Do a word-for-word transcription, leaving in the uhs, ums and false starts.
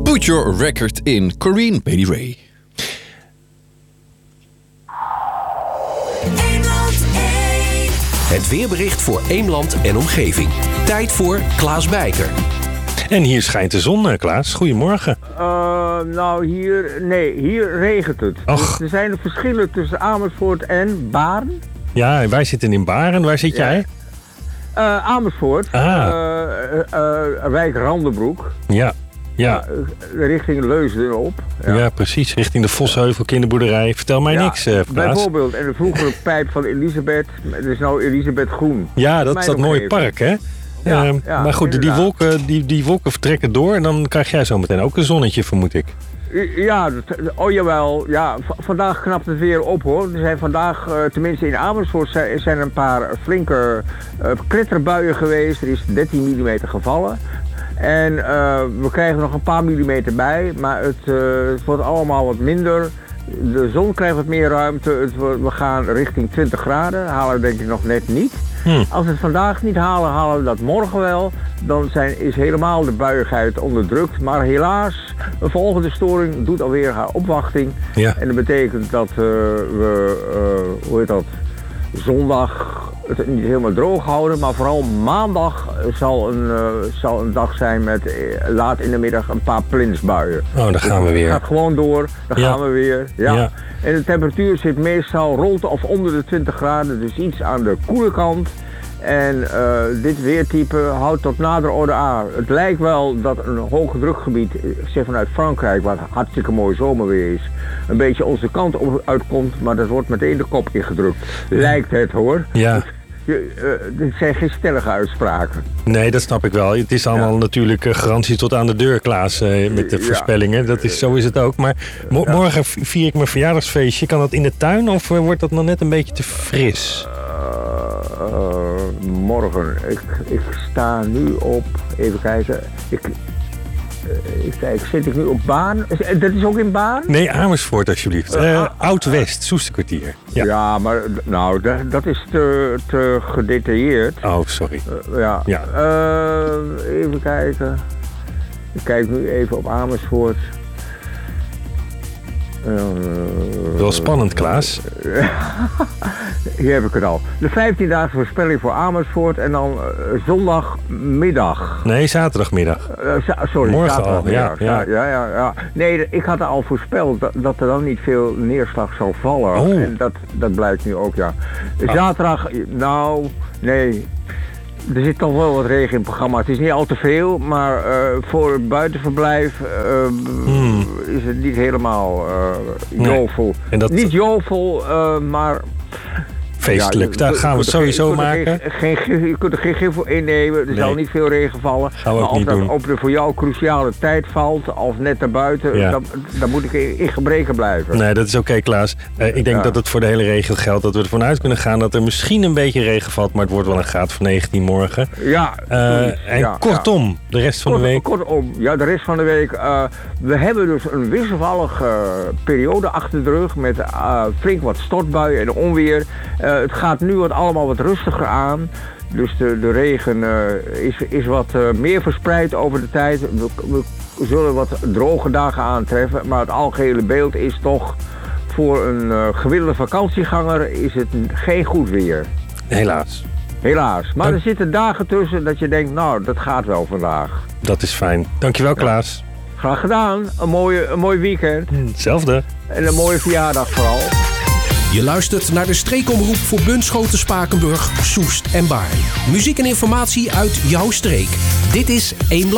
Put Your Record In, Corinne Bailey Rae. Het weerbericht voor Eemland en omgeving. Tijd voor Klaas Bijker. En hier schijnt de zon, Klaas. Goedemorgen. Uh, nou, hier... Nee, hier regent het. Och. Dus er zijn verschillen tussen Amersfoort en Baren. Ja, wij zitten in Baren. Waar zit jij? Uh, Amersfoort. Ah. Uh, uh, wijk Randenbroek. Ja. Ja. Uh, richting Leusden op. Ja. ja, precies. Richting de Vosheuvel kinderboerderij. Vertel mij ja, niks, uh, Klaas. Bijvoorbeeld. En de vroegere pijp van Elisabeth. Het is nou Elisabeth Groen. Ja, dat is dat mooie park, hè? Ja, uh, ja, maar goed, die wolken, die, die wolken vertrekken door en dan krijg jij zo meteen ook een zonnetje, vermoed ik. Ja, oh jawel. Ja, v- vandaag knapt het weer op, hoor. Er zijn vandaag, uh, tenminste in Amersfoort, zijn, zijn een paar flinke uh, kletterbuien geweest. Er is dertien millimeter gevallen. En uh, we krijgen nog een paar millimeter bij, maar het, uh, het wordt allemaal wat minder. De zon krijgt wat meer ruimte. Het, we gaan richting twintig graden. Halen we denk ik nog net niet. Hmm. Als we het vandaag niet halen, halen we dat morgen wel. Dan zijn, is helemaal de buiigheid onderdrukt. Maar helaas, een volgende storing doet alweer haar opwachting. Ja. En dat betekent dat uh, we, uh, hoe heet dat, zondag het niet helemaal droog houden. Maar vooral maandag zal een, uh, zal een dag zijn met uh, laat in de middag een paar plinsbuien. Oh, daar gaan we weer. Het gaat gewoon door, dan ja. gaan we weer. Ja. Ja. En de temperatuur zit meestal rond of onder de twintig graden, dus iets aan de koele kant. En uh, dit weertype houdt tot nader orde aan. Het lijkt wel dat een hoge drukgebied, zeg vanuit Frankrijk, wat hartstikke mooi zomerweer is, een beetje onze kant op uitkomt, maar dat wordt meteen de kop ingedrukt. Lijkt het, hoor. Ja. Je, uh, dit zijn geen stellige uitspraken. Nee, dat snap ik wel. Het is allemaal ja. natuurlijk uh, garantie tot aan de deur, Klaas, uh, met de voorspellingen. Dat is, zo is het ook. Maar mo- ja. morgen vier ik mijn verjaardagsfeestje. Kan dat in de tuin of uh, wordt dat nog net een beetje te fris? Uh, uh, morgen. Ik, ik sta nu op... Even kijken. Ik... Ik kijk, zit ik nu op Baan? Dat is ook in Baan? Nee, Amersfoort alsjeblieft. Uh, uh, Oud-West, Soesterkwartier. Ja. ja, maar nou, dat, dat is te, te gedetailleerd. Oh, sorry. Uh, ja. ja. Uh, even kijken. Ik kijk nu even op Amersfoort. Uh, Wel spannend, Klaas. Hier heb ik het al. De vijftiendaagse voorspelling voor Amersfoort en dan uh, zondagmiddag. Nee, zaterdagmiddag. Uh, za- sorry, morgen zaterdagmiddag. al, ja, ja. Ja, ja, ja. Nee, ik had al voorspeld dat, dat er dan niet veel neerslag zal vallen. Oh. En dat, dat blijkt nu ook, ja. Zaterdag, nou, nee... Er zit toch wel wat regen in het programma. Het is niet al te veel, maar uh, voor het buitenverblijf uh, hmm. is het niet helemaal uh, jovel. Nee. En dat... Niet jovel, uh, maar... Feestelijk, ja, daar gaan we het sowieso maken. Geen, geen, je kunt er geen gif voor innemen, er nee. zal niet veel regen vallen. Gaan we maar ook niet of dat doen. op de voor jou cruciale tijd valt, of net daarbuiten, ja. dan, dan moet ik in, in gebreken blijven. Nee, dat is oké, okay, Klaas. Uh, ik denk ja. dat het voor de hele regio geldt, dat we ervan uit kunnen gaan dat er misschien een beetje regen valt, maar het wordt wel een graad van negentien morgen. Ja. Uh, en ja, kortom, ja. de rest van Kort, de week... Kortom, ja, de rest van de week. Uh, we hebben dus een wisselvallige uh, periode achter de rug met uh, flink wat stortbuien en onweer. Uh, het gaat nu wat allemaal wat rustiger aan. Dus de, de regen uh, is, is wat uh, meer verspreid over de tijd. We, we zullen wat droge dagen aantreffen. Maar het algehele beeld is toch... voor een uh, gewilde vakantieganger is het geen goed weer. Helaas. Helaas. Maar ja. er zitten dagen tussen dat je denkt... nou, dat gaat wel vandaag. Dat is fijn. Dankjewel, Klaas. Ja. Graag gedaan. Een, mooie, een mooi weekend. Hetzelfde. En een mooie verjaardag vooral. Je luistert naar de streekomroep voor Bunschoten, Spakenburg, Soest en Baarn. Muziek en informatie uit jouw streek. Dit is Eemland.